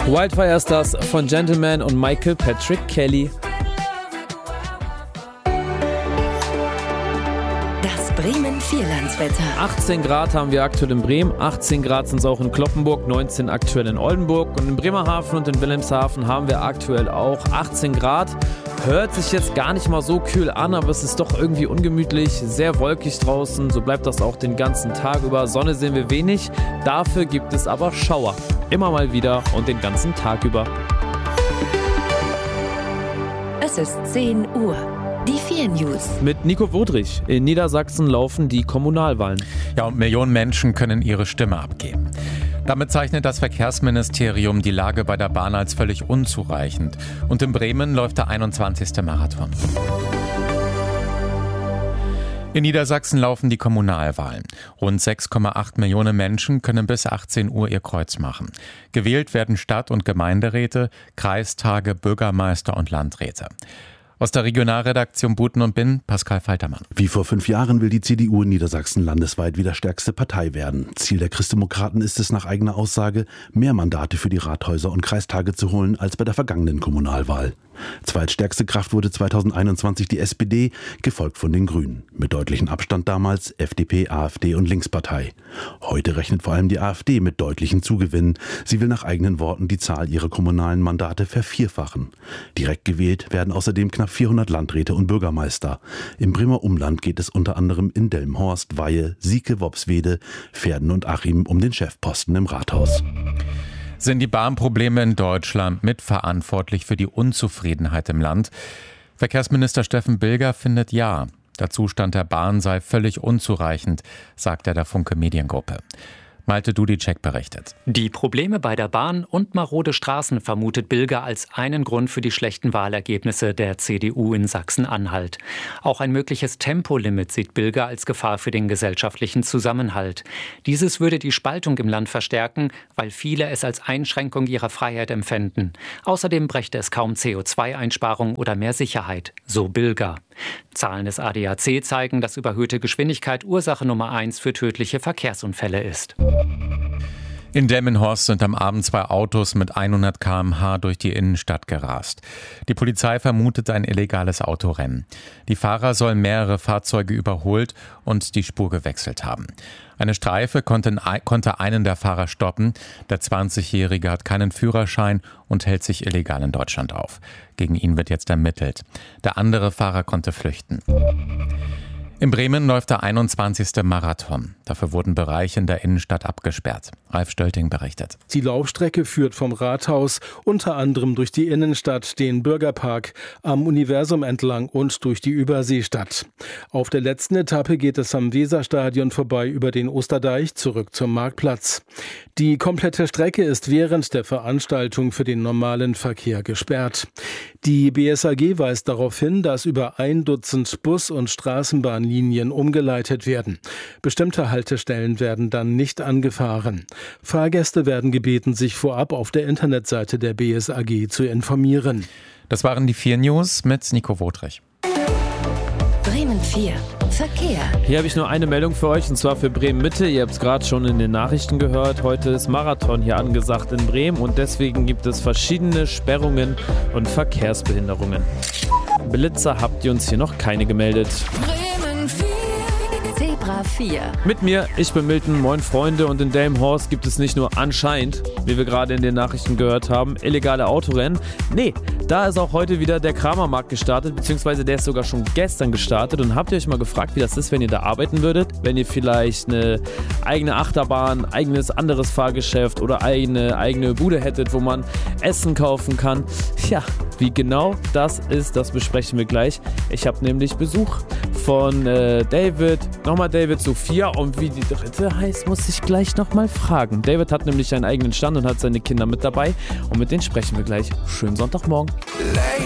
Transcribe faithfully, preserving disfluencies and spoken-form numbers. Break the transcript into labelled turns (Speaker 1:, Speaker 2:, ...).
Speaker 1: Wildfire ist das von Gentleman und Michael Patrick Kelly.
Speaker 2: Das Bremen-Vierlandswetter.
Speaker 1: achtzehn Grad haben wir aktuell in Bremen, achtzehn Grad sind es auch in Cloppenburg, neunzehn aktuell in Oldenburg und in Bremerhaven und in Wilhelmshaven haben wir aktuell auch achtzehn Grad. Hört sich jetzt gar nicht mal so kühl an, aber es ist doch irgendwie ungemütlich, sehr wolkig draußen, so bleibt das auch den ganzen Tag über. Sonne sehen wir wenig, dafür gibt es aber Schauer, immer mal wieder und den ganzen Tag über.
Speaker 2: Es ist zehn Uhr. Die vier News.
Speaker 1: Mit Nico Wodrich. In Niedersachsen laufen die Kommunalwahlen.
Speaker 3: Ja, und Millionen Menschen können ihre Stimme abgeben. Damit zeichnet das Verkehrsministerium die Lage bei der Bahn als völlig unzureichend. Und in Bremen läuft der einundzwanzigste Marathon. In Niedersachsen laufen die Kommunalwahlen. Rund sechs Komma acht Millionen Menschen können bis achtzehn Uhr ihr Kreuz machen. Gewählt werden Stadt- und Gemeinderäte, Kreistage, Bürgermeister und Landräte. Aus der Regionalredaktion Buten und Binn, Pascal Faltermann.
Speaker 4: Wie vor fünf Jahren will die C D U in Niedersachsen landesweit wieder stärkste Partei werden. Ziel der Christdemokraten ist es nach eigener Aussage, mehr Mandate für die Rathäuser und Kreistage zu holen als bei der vergangenen Kommunalwahl. Zweitstärkste Kraft wurde zweitausendeinundzwanzig die S P D, gefolgt von den Grünen. Mit deutlichem Abstand damals F D P, AfD und Linkspartei. Heute rechnet vor allem die AfD mit deutlichen Zugewinnen. Sie will nach eigenen Worten die Zahl ihrer kommunalen Mandate vervierfachen. Direkt gewählt werden außerdem knapp vierhundert Landräte und Bürgermeister. Im Bremer Umland geht es unter anderem in Delmenhorst, Weihe, Sieke, Wopswede, Verden und Achim um den Chefposten im Rathaus.
Speaker 3: Sind die Bahnprobleme in Deutschland mitverantwortlich für die Unzufriedenheit im Land? Verkehrsminister Steffen Bilger findet ja. Der Zustand der Bahn sei völlig unzureichend, sagt er der Funke Mediengruppe. Malte Dudicek berichtet.
Speaker 5: Die Probleme bei der Bahn und marode Straßen vermutet Bilger als einen Grund für die schlechten Wahlergebnisse der C D U in Sachsen-Anhalt. Auch ein mögliches Tempolimit sieht Bilger als Gefahr für den gesellschaftlichen Zusammenhalt. Dieses würde die Spaltung im Land verstärken, weil viele es als Einschränkung ihrer Freiheit empfänden. Außerdem brächte es kaum C O zwei Einsparung oder mehr Sicherheit, so Bilger. Zahlen des A D A C zeigen, dass überhöhte Geschwindigkeit Ursache Nummer eins für tödliche Verkehrsunfälle ist.
Speaker 3: In Delmenhorst sind am Abend zwei Autos mit hundert Kilometer pro Stunde durch die Innenstadt gerast. Die Polizei vermutet ein illegales Autorennen. Die Fahrer sollen mehrere Fahrzeuge überholt und die Spur gewechselt haben. Eine Streife konnte, konnte einen der Fahrer stoppen. Der zwanzigjährige hat keinen Führerschein und hält sich illegal in Deutschland auf. Gegen ihn wird jetzt ermittelt. Der andere Fahrer konnte flüchten. In Bremen läuft der einundzwanzigste Marathon. Dafür wurden Bereiche in der Innenstadt abgesperrt. Ralf Stölting berichtet.
Speaker 6: Die Laufstrecke führt vom Rathaus unter anderem durch die Innenstadt, den Bürgerpark, am Universum entlang und durch die Überseestadt. Auf der letzten Etappe geht es am Weserstadion vorbei über den Osterdeich zurück zum Marktplatz. Die komplette Strecke ist während der Veranstaltung für den normalen Verkehr gesperrt. Die B S A G weist darauf hin, dass über ein Dutzend Bus- und Straßenbahnlinien umgeleitet werden. Bestimmte Haltestellen werden dann nicht angefahren. Fahrgäste werden gebeten, sich vorab auf der Internetseite der B S A G zu informieren.
Speaker 3: Das waren die vier News mit Nico Wodrich.
Speaker 2: Bremen vier. Verkehr.
Speaker 1: Hier habe ich nur eine Meldung für euch, und zwar für Bremen-Mitte. Ihr habt es gerade schon in den Nachrichten gehört. Heute ist Marathon hier angesagt in Bremen und deswegen gibt es verschiedene Sperrungen und Verkehrsbehinderungen. Blitzer habt ihr uns hier noch keine gemeldet.
Speaker 2: Bremen vier. Zebra vier.
Speaker 1: Mit mir, ich bin Milton, moin Freunde, und in Delmenhorst gibt es nicht nur anscheinend, wie wir gerade in den Nachrichten gehört haben, illegale Autorennen. Nee, da ist auch heute wieder der Kramermarkt gestartet, beziehungsweise der ist sogar schon gestern gestartet. Und habt ihr euch mal gefragt, wie das ist, wenn ihr da arbeiten würdet? Wenn ihr vielleicht eine eigene Achterbahn, eigenes anderes Fahrgeschäft oder eine eigene Bude hättet, wo man Essen kaufen kann? Ja, wie genau das ist, das besprechen wir gleich. Ich habe nämlich Besuch von äh, David, nochmal David, Sophia, und wie die dritte heißt, muss ich gleich nochmal fragen. David hat nämlich einen eigenen Stand und hat seine Kinder mit dabei und mit denen sprechen wir gleich. Schönen Sonntagmorgen.